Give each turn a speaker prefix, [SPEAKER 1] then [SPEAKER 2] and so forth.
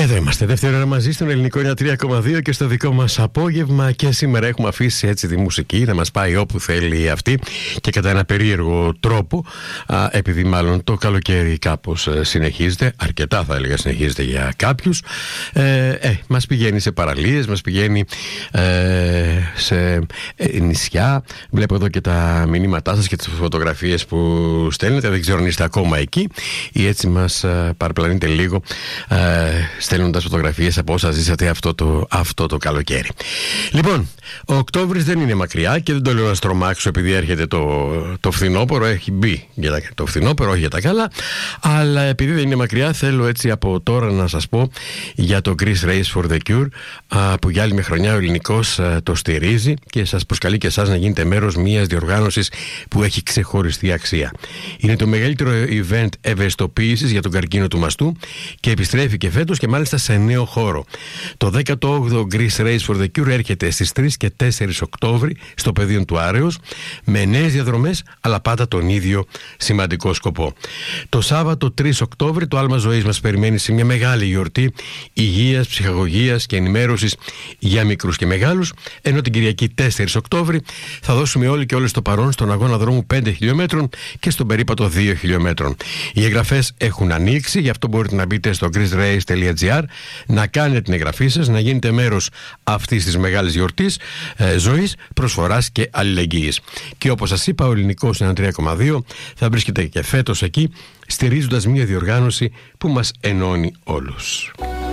[SPEAKER 1] Εδώ είμαστε, δεύτερη ώρα μαζί στον Ελληνικό 3,2 και στο δικό μας απόγευμα. Και σήμερα έχουμε αφήσει έτσι τη μουσική να μας πάει όπου θέλει αυτή και κατά ένα περίεργο τρόπο, επειδή μάλλον το καλοκαίρι κάπως συνεχίζεται, αρκετά θα έλεγα συνεχίζεται για κάποιους, μας πηγαίνει σε παραλίες, μας πηγαίνει σε νησιά. Βλέπω εδώ και τα μηνύματά σας και τις φωτογραφίες που στέλνετε, δεν ξέρω αν είστε ακόμα εκεί ή έτσι μας παραπλανείτε λίγο στέλνοντας φωτογραφίες από όσα ζήσατε αυτό το καλοκαίρι. Λοιπόν, ο Οκτώβρης δεν είναι μακριά και δεν το λέω να στρομάξω επειδή έρχεται το φθινόπωρο. Έχει μπει για το φθινόπωρο, όχι για τα καλά, αλλά επειδή δεν είναι μακριά θέλω έτσι από τώρα να σας πω για το Greece Race for the Cure, που για άλλη μια χρονιά ο Ελληνικός το στηρίζει και σας προσκαλεί και εσάς να γίνετε μέρος μιας διοργάνωσης που έχει ξεχωριστή αξία. Είναι το μεγαλύτερο event ευαισθητοποίησης για τον καρκίνο του μαστού και επιστρέφει και φέτος και μάλιστα σε νέο χώρο. Το 18ο Greece Race for the Cure έρχεται στις 3 και 4 Οκτώβρη στο πεδίο του Άρεως με νέες διαδρομές, αλλά πάντα τον ίδιο σημαντικό σκοπό. Το Σάββατο 3 Οκτώβρη το άλμα ζωής μας περιμένει σε μια μεγάλη γιορτή υγείας, ψυχαγωγίας και ενημέρωσης για μικρούς και μεγάλους, ενώ την Κυριακή 4 Οκτώβρη θα δώσουμε όλοι και όλες το παρόν στον αγώνα δρόμου 5 χιλιόμετρων και στον περίπατο 2 χιλιόμετρων. Οι εγγραφές έχουν ανοίξει, γι' αυτό μπορείτε να μπείτε στο greecerace.gr, να κάνετε την εγγραφή σας, να γίνετε μέρος αυτής της μεγάλης γιορτής ζωής, προσφοράς και αλληλεγγύης. Και όπως σας είπα, ο Ελληνικός 3,2 θα βρίσκεται και φέτος εκεί, στηρίζοντας μια διοργάνωση που μας ενώνει όλους.